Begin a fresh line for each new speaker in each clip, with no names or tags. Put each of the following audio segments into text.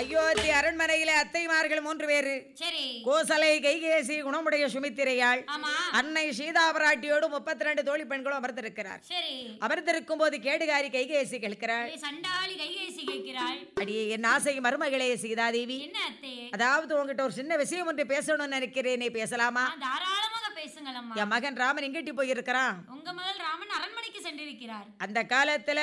அயோத்தி அரண்மனையிலே அத்தைமார்கள் 3 பேரு.
சரி.
கோசலை, கைகேசி, குணமுடைய சுமித்திரையாள்,
ஆமா.
அன்னை சீதாபராட்டியோடு 32 தோழி பெண்களும் அமர்ந்திருக்கிறார்.
சரி.
அமர்ந்திருக்கும் போது கேடுகாரி கைகேசி கேட்கிறாள்,
சண்டாளி கைகேசி கேட்கிறாள்.
அடியே என் ஆசை மருமகளே சீதாதேவி,
என்ன அத்தே?
அதாவது உங்ககிட்ட ஒரு சின்ன விஷயம் ஒன்று பேசணும்னு நினைக்கிறேனே, பேசலாமா?
தாராளமாக பேசுங்களம்மா.
என் மகன் ராமன் எங்கிட்டு போயிருக்கிறான்?
உங்க மகள் ராமன் அரண்மனைக்கு சென்றிருக்கிறார்.
அந்த காலத்துல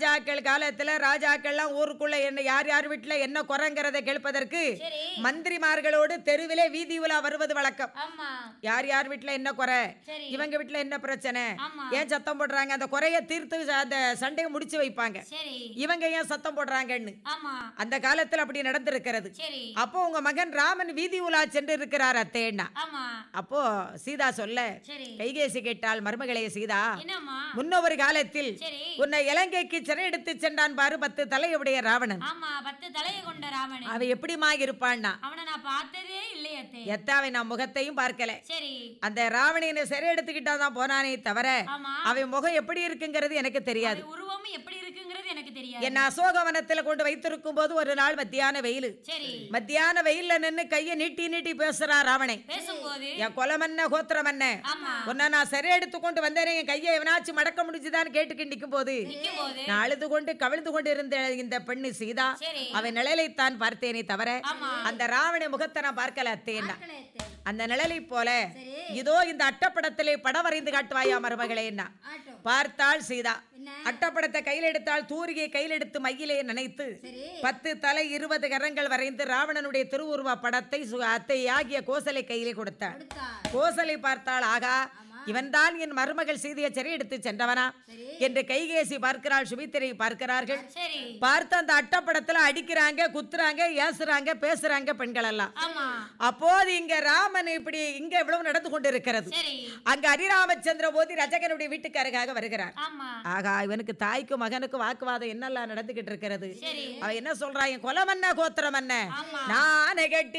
ராஜாக்கள்லாம் ஊருக்குள்ள என்ன யார் யார் வீட்டுல என்ன குறைங்கிறத கேட்பதற்கு
சரி.
மந்திரிமார்களோடு தெருவிலே வீதி உலா வருவது வழக்கம்.
ஆமா.
யார் யார் வீட்டுல என்ன குறை,
சரி.
இவங்க வீட்டுல என்ன பிரச்சனை,
ஆமா.
ஏன் சத்தம் போடுறாங்க, அந்த குறைய தீர்த்து அந்த சண்டையை முடிச்சு வைப்பாங்க.
சரி.
இவங்க ஏன் சத்தம் போடுறாங்கன்னு
ஆமா.
அந்த காலத்துல அப்படி நடந்திருக்கிறது.
சரி.
அப்போ உங்க மகன் ராமன் வீதி உலா சென்று இருக்கிறார் அத்தேன்னா.
ஆமா.
அப்போ சீதா சொல்ல,
சரி.
கைகேசி கேட்டாள், மருமகளே சீதா,
என்னம்மா?
முன்ன ஒரு காலத்தில்
சரி.
உன்னை இலங்கைக்கு சிறை எடுத்து சென்றான் பாரு 10 தலையுடைய ராவணன்.
ஆமா, 10 தலையை கொண்ட ராவணன்.
அவன் எப்படிமா இருப்பான்னா?
அவனை நான் பார்த்ததே இல்லையே அத்தே.
எத்தாவை நான் முகத்தையும் பார்க்கல.
சரி.
அந்த ராவணனை சிறை எடுத்துக்கிட்டாதான் போனானே தவிர
ஆமா.
அவன் முகம் எப்படி இருக்குங்கிறது எனக்கு தெரியாது.
அவன் உருவமும் எப்படி இருக்குங்கிறது எனக்கு தெரியாது.
என்ன அசோகவனத்துல கொண்டு வைத்திருக்கும் போது ஒரு நாள் மத்தியான வெயில்.
சரி.
மத்தியான வெயில்ல நின்னு கைய நீட்டி நீட்டி பேசுறா ராவணன்.
பேசும்போது
என் குலமன்ன கோத்திரமன்ன,
ஆமா.
உன்னை நான் சிறை எடுத்து கொண்டு வந்தேனே, என் கையை எவனாச்சும் மடக்க முடிஞ்சுதான்னு கேட்டுக்கிட்டு நிற்கும் போது
நிக்கும்போது
நான் அழுது கொண்டு கவிழ்ந்து கொண்டு இருந்த இந்த பெண்ணு சீதா,
சரி.
அவன் நிழலைத்தான் பார்த்தேனே தவிர
ஆமா.
அந்த ராவண முகத்தை நான் பார்க்கல அத்தேன்னா.
அத்தை.
அந்த நிழலை போல
சரி.
இதோ இந்த அட்டப்படத்திலே படம் வரைந்து காட்டுவாயா மருமகளேன்னா.
ஆட்டம்.
பார்த்தாள் சீதா.
என்ன?
அட்டப்படத்தை கையில் எடுத்தால் தூரியை கையில் எடுத்து மையிலே நினைத்து
சரி.
10 தலை 20 கரங்கள் வரைந்து ராவணனுடைய திருவுருவ படத்தை அத்தையாகிய கோசலை கையிலே கொடுத்தாள்.
கொடுத்தார்.
கோசலை பார்த்தாள், ஆகா, இவன்தான் என் மருமகள் சீதையை சிறை எடுத்து சென்றவனா
சரி.
என்று கைகேசி பார்க்கிறாள், சுமித்திரை பார்க்கிறார்கள்.
சரி.
பார்த்து அந்த அட்டப்படத்துல அடிக்கிறாங்க, குத்துறாங்க, ஏசுறாங்க, பேசுறாங்க பெண்கள் எல்லாம்.
ஆமா.
அப்போது இங்க ராமன் இப்படி இங்க இவ்வளவு நடந்து கொண்டிருக்கிறது.
சரி.
அங்க ஹரிராமச்சந்திர போதி ரஜகனுடைய வீட்டுக்கு அருகாக வருகிறார்.
ஆமா.
ஆகா, இவனுக்கு தாய்க்கும் மகனுக்கும் வாக்குவாதம் என்னெல்லாம் நடந்துகிட்டு இருக்கிறது.
சரி.
அவன் என்ன சொல்றான், என் குலமன்ன கோத்திரம் என்ன,
ஆமா.
நான் கட்டி